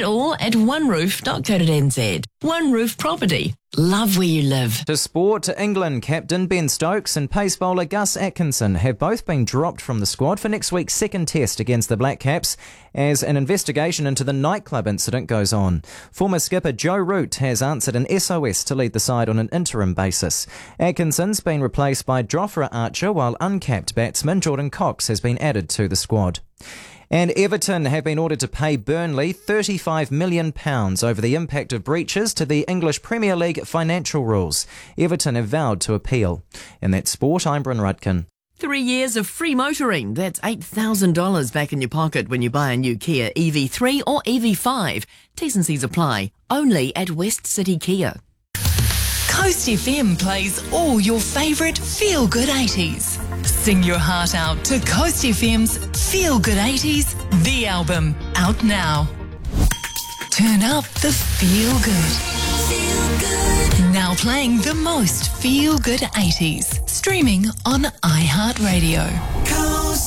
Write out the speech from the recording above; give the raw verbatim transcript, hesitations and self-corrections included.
it all at one roof dot co dot n z. One Roof Property. Love where you live. To sport, England captain Ben Stokes and pace bowler Gus Atkinson have both been dropped from the squad for next week's second test against the Black Caps as an investigation into the nightclub incident goes on. Former skipper Joe Root has answered an S O S to lead the side on an interim basis. Atkinson's been replaced by Jofra Archer, while uncapped batsman Jordan Cox has been added to the squad. And Everton have been ordered to pay Burnley thirty-five million pounds over the impact of breaches to the English Premier League financial rules. Everton have vowed to appeal. In that sport, I'm Bryn Rudkin. Three years of free motoring. That's eight thousand dollars back in your pocket when you buy a new Kia E V three or E V five. T's and C's apply. Only at West City Kia. Coast F M plays all your favourite feel-good eighties. Sing your heart out to Coast F M's Feel Good eighties, the album, out now. Turn up the feel good. Feel good. Now playing the most feel good eighties. Streaming on iHeartRadio.